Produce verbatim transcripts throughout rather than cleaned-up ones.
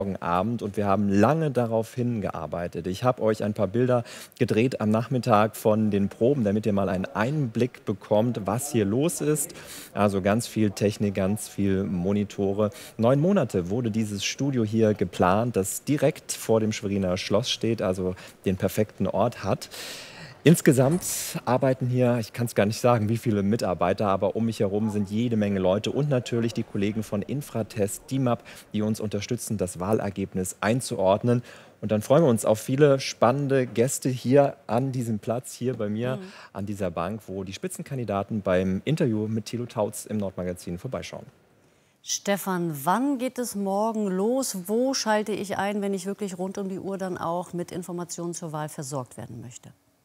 Abend und wir haben lange darauf hingearbeitet. Ich habe euch ein paar Bilder gedreht am Nachmittag von den Proben, damit ihr mal einen Einblick bekommt, was hier los ist. Also ganz viel Technik, ganz viel Monitore. Neun Monate wurde dieses Studio hier geplant, das direkt vor dem Schweriner Schloss steht, also den perfekten Ort hat. Insgesamt arbeiten hier, ich kann es gar nicht sagen, wie viele Mitarbeiter, aber um mich herum sind jede Menge Leute und natürlich die Kollegen von Infratest D I M A P, die uns unterstützen, das Wahlergebnis einzuordnen. Und dann freuen wir uns auf viele spannende Gäste hier an diesem Platz, hier bei mir mhm. an dieser Bank, wo die Spitzenkandidaten beim Interview mit Thilo Tautz im Nordmagazin vorbeischauen. Stefan, wann geht es morgen los? Wo schalte ich ein, wenn ich wirklich rund um die Uhr dann auch mit Informationen zur Wahl versorgt werden möchte?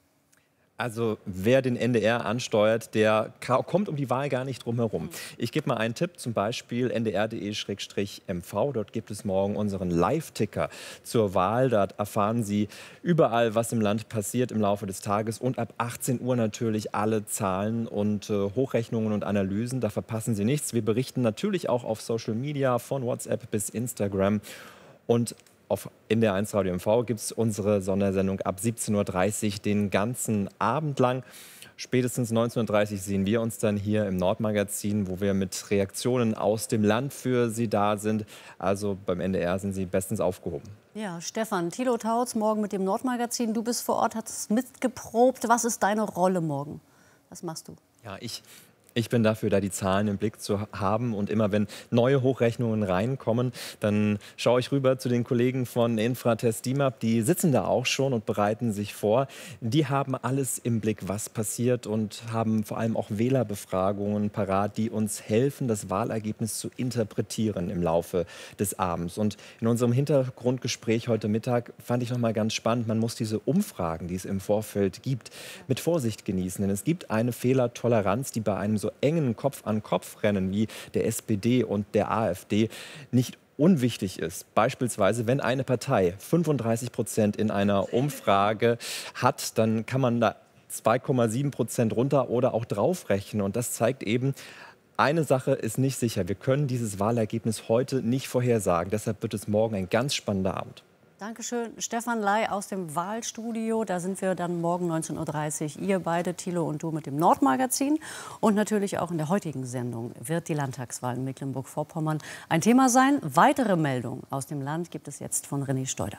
Also wer den N D R ansteuert, der kommt um die Wahl gar nicht drum herum. Ich gebe mal einen Tipp, zum Beispiel n d r punkt d e Schrägstrich m v. Dort gibt es morgen unseren Live-Ticker zur Wahl. Dort erfahren Sie überall, was im Land passiert im Laufe des Tages. Und ab achtzehn Uhr natürlich alle Zahlen und äh, Hochrechnungen und Analysen. Da verpassen Sie nichts. Wir berichten natürlich auch auf Social Media, von WhatsApp bis Instagram. Und auf N D R eins Radio M V gibt es unsere Sondersendung ab siebzehn Uhr dreißig den ganzen Abend lang. Spätestens neunzehn Uhr dreißig sehen wir uns dann hier im Nordmagazin, wo wir mit Reaktionen aus dem Land für Sie da sind. Also beim N D R sind Sie bestens aufgehoben. Ja, Stefan, Thilo Tautz morgen mit dem Nordmagazin. Du bist vor Ort, hast es mitgeprobt. Was ist deine Rolle morgen? Was machst du? Ja, ich... Ich bin dafür, da die Zahlen im Blick zu haben. Und immer wenn neue Hochrechnungen reinkommen, dann schaue ich rüber zu den Kollegen von Infratest D I M A P. Die sitzen da auch schon und bereiten sich vor. Die haben alles im Blick, was passiert, und haben vor allem auch Wählerbefragungen parat, die uns helfen, das Wahlergebnis zu interpretieren im Laufe des Abends. Und in unserem Hintergrundgespräch heute Mittag fand ich noch mal ganz spannend, man muss diese Umfragen, die es im Vorfeld gibt, mit Vorsicht genießen. Denn es gibt eine Fehlertoleranz, die bei einem so engen Kopf-an-Kopf-Rennen wie der S P D und der AfD nicht unwichtig ist. Beispielsweise, wenn eine Partei fünfunddreißig Prozent in einer Umfrage hat, dann kann man da zwei Komma sieben Prozent runter oder auch draufrechnen. Und das zeigt eben, eine Sache ist nicht sicher. Wir können dieses Wahlergebnis heute nicht vorhersagen. Deshalb wird es morgen ein ganz spannender Abend. Dankeschön, Stefan Ley aus dem Wahlstudio. Da sind wir dann morgen neunzehn Uhr dreißig. Ihr beide, Thilo und du, mit dem Nordmagazin. Und natürlich auch in der heutigen Sendung wird die Landtagswahl in Mecklenburg-Vorpommern ein Thema sein. Weitere Meldungen aus dem Land gibt es jetzt von René Steuder.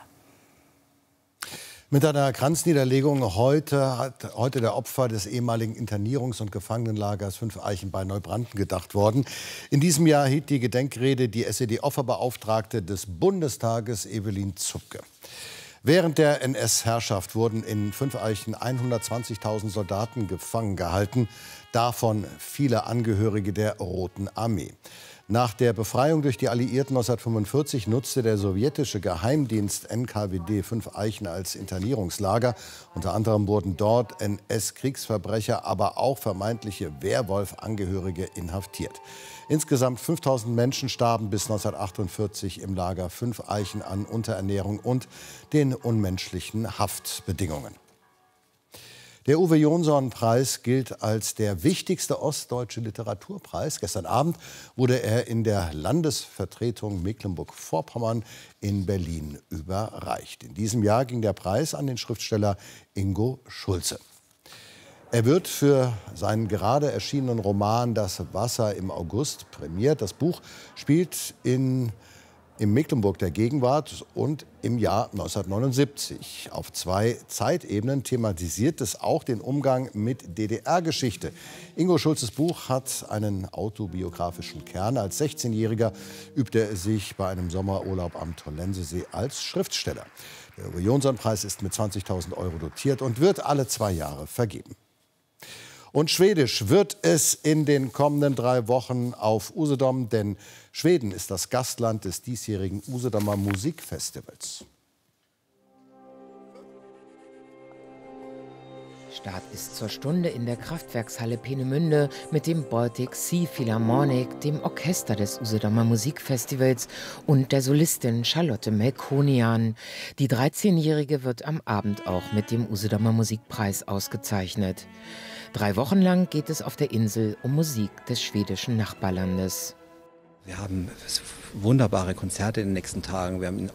Mit einer Kranzniederlegung heute hat heute der Opfer des ehemaligen Internierungs- und Gefangenenlagers Fünf Eichen bei Neubranden gedacht worden. In diesem Jahr hielt die Gedenkrede die S E D-Opferbeauftragte des Bundestages, Evelyn Zupke. Während der N S-Herrschaft wurden in Fünf Eichen hundertzwanzigtausend Soldaten gefangen gehalten, davon viele Angehörige der Roten Armee. Nach der Befreiung durch die Alliierten neunzehnhundertfünfundvierzig nutzte der sowjetische Geheimdienst N K W D Fünf Eichen als Internierungslager. Unter anderem wurden dort N S-Kriegsverbrecher, aber auch vermeintliche Wehrwolf-Angehörige inhaftiert. Insgesamt fünftausend Menschen starben bis neunzehnhundertachtundvierzig im Lager Fünf Eichen an Unterernährung und den unmenschlichen Haftbedingungen. Der Uwe-Jonsson-Preis gilt als der wichtigste ostdeutsche Literaturpreis. Gestern Abend wurde er in der Landesvertretung Mecklenburg-Vorpommern in Berlin überreicht. In diesem Jahr ging der Preis an den Schriftsteller Ingo Schulze. Er wird für seinen gerade erschienenen Roman Das Wasser im August prämiert. Das Buch spielt in in Mecklenburg der Gegenwart und im Jahr neunzehnhundertneunundsiebzig. Auf zwei Zeitebenen thematisiert es auch den Umgang mit D D R-Geschichte. Ingo Schulzes Buch hat einen autobiografischen Kern. Als sechzehnjähriger übte er sich bei einem Sommerurlaub am Tollensesee als Schriftsteller. Der Uwe-Jonsson-Preis ist mit zwanzigtausend Euro dotiert und wird alle zwei Jahre vergeben. Und Schwedisch wird es in den kommenden drei Wochen auf Usedom, denn Schweden ist das Gastland des diesjährigen Usedomer Musikfestivals. Start ist zur Stunde in der Kraftwerkshalle Peenemünde mit dem Baltic Sea Philharmonic, dem Orchester des Usedomer Musikfestivals und der Solistin Charlotte Melkonian. Die dreizehnjährige wird am Abend auch mit dem Usedomer Musikpreis ausgezeichnet. Drei Wochen lang geht es auf der Insel um Musik des schwedischen Nachbarlandes. Wir haben wunderbare Konzerte in den nächsten Tagen. Wir haben